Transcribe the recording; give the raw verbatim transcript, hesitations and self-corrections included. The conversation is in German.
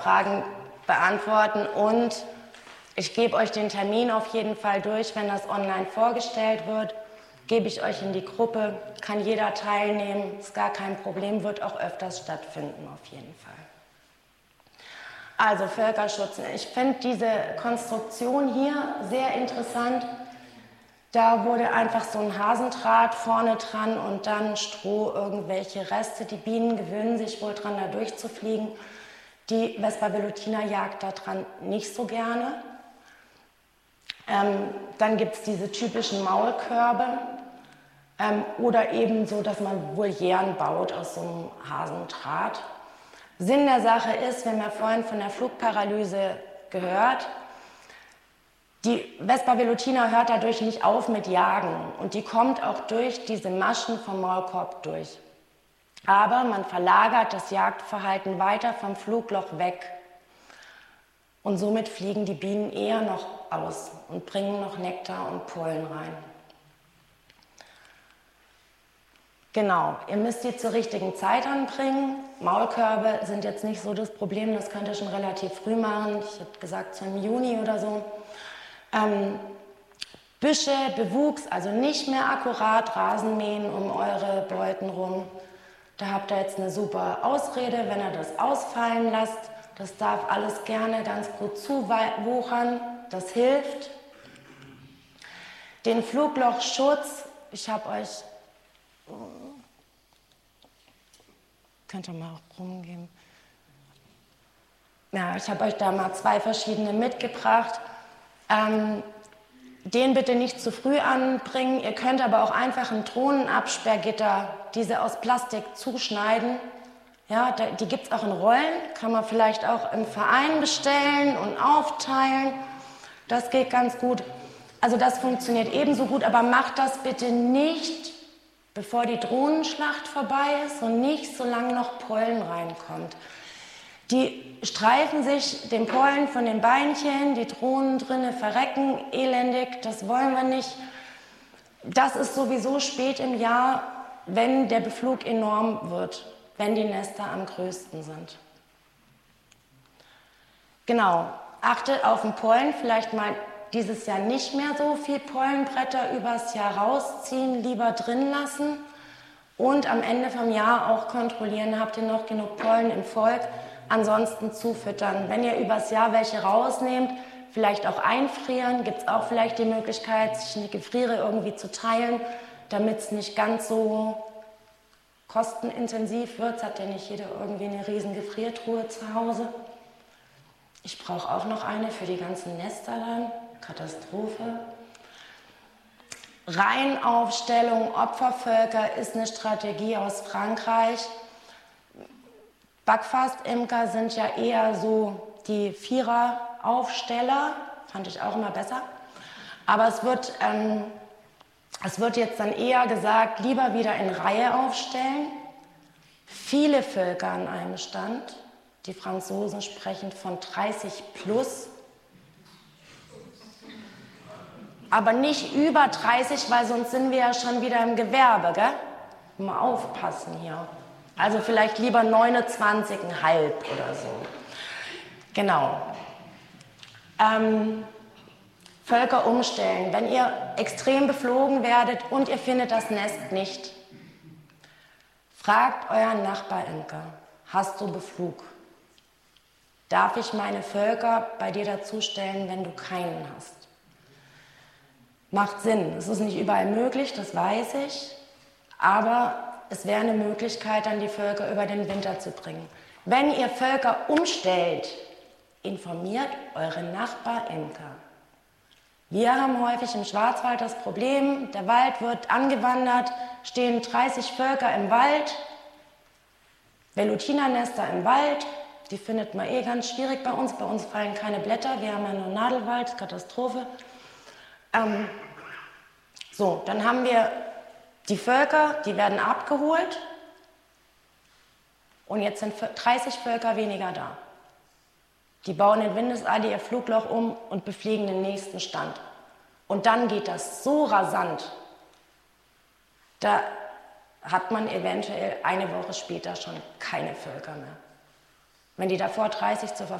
Fragen beantworten und ich gebe euch den Termin auf jeden Fall durch, wenn das online vorgestellt wird, gebe ich euch in die Gruppe, kann jeder teilnehmen, ist gar kein Problem, wird auch öfters stattfinden auf jeden Fall. Also Völkerschutz, ich finde diese Konstruktion hier sehr interessant. Da wurde einfach so ein Hasendraht vorne dran und dann Stroh, irgendwelche Reste. Die Bienen gewöhnen sich wohl dran, da durchzufliegen. Die Vespa velutina jagt da dran nicht so gerne. Ähm, dann gibt es diese typischen Maulkörbe ähm, oder eben so, dass man Volieren baut aus so einem Hasendraht. Sinn der Sache ist, wir haben ja vorhin von der Flugparalyse gehört, die Vespa velutina hört dadurch nicht auf mit Jagen und die kommt auch durch diese Maschen vom Maulkorb durch. Aber man verlagert das Jagdverhalten weiter vom Flugloch weg und somit fliegen die Bienen eher noch aus und bringen noch Nektar und Pollen rein. Genau, ihr müsst die zur richtigen Zeit anbringen. Maulkörbe sind jetzt nicht so das Problem, das könnt ihr schon relativ früh machen. Ich habe gesagt, so im Juni oder so. Ähm, Büsche, Bewuchs, also nicht mehr akkurat Rasen mähen um eure Beuten rum. Da habt ihr jetzt eine super Ausrede, wenn ihr das ausfallen lasst. Das darf alles gerne ganz gut zuwuchern, das hilft. Den Fluglochschutz, ich habe euch, könnt ihr mal auch rumgeben. Ja, ich habe euch da mal zwei verschiedene mitgebracht. Ähm, den bitte nicht zu früh anbringen. Ihr könnt aber auch einfach ein Drohnenabsperrgitter, diese aus Plastik, zuschneiden. Ja, die gibt es auch in Rollen, kann man vielleicht auch im Verein bestellen und aufteilen. Das geht ganz gut. Also das funktioniert ebenso gut, aber macht das bitte nicht, bevor die Drohnenschlacht vorbei ist und nicht, solange noch Pollen reinkommt. Die streifen sich den Pollen von den Beinchen, die Drohnen drinnen verrecken, elendig, das wollen wir nicht. Das ist sowieso spät im Jahr, wenn der Beflug enorm wird, wenn die Nester am größten sind. Genau, achtet auf den Pollen, vielleicht mal dieses Jahr nicht mehr so viel Pollenbretter übers Jahr rausziehen, lieber drin lassen und am Ende vom Jahr auch kontrollieren, habt ihr noch genug Pollen im Volk, ansonsten zufüttern. Wenn ihr übers Jahr welche rausnehmt, vielleicht auch einfrieren, gibt es auch vielleicht die Möglichkeit, sich eine Gefriere irgendwie zu teilen, damit es nicht ganz so kostenintensiv wird. Es hat ja nicht jeder irgendwie eine riesen Gefriertruhe zu Hause. Ich brauche auch noch eine für die ganzen Nester dann. Katastrophe. Reihenaufstellung Opfervölker ist eine Strategie aus Frankreich. Backfastimker sind ja eher so die Viereraufsteller, fand ich auch immer besser. Aber es wird, ähm, es wird jetzt dann eher gesagt, lieber wieder in Reihe aufstellen. Viele Völker an einem Stand. Die Franzosen sprechen von dreißig plus. Aber nicht über dreißig, weil sonst sind wir ja schon wieder im Gewerbe, gell? Mal aufpassen hier. Also vielleicht lieber neunundzwanzig Komma fünf oder so. Genau. Ähm, Völker umstellen. Wenn ihr extrem beflogen werdet und ihr findet das Nest nicht, fragt euren Nachbarimker, hast du Beflug? Darf ich meine Völker bei dir dazustellen, wenn du keinen hast? Macht Sinn. Es ist nicht überall möglich, das weiß ich, aber es wäre eine Möglichkeit, dann die Völker über den Winter zu bringen. Wenn ihr Völker umstellt, informiert eure Nachbarimker. Wir haben häufig im Schwarzwald das Problem, der Wald wird angewandert, stehen dreißig Völker im Wald, Velutina-Nester im Wald, die findet man eh ganz schwierig bei uns. Bei uns fallen keine Blätter, wir haben ja nur Nadelwald, Katastrophe. Ähm, so, dann haben wir die Völker, die werden abgeholt und jetzt sind dreißig Völker weniger da. Die bauen in Windeseile ihr Flugloch um und befliegen den nächsten Stand. Und dann geht das so rasant, da hat man eventuell eine Woche später schon keine Völker mehr. Wenn die davor dreißig zur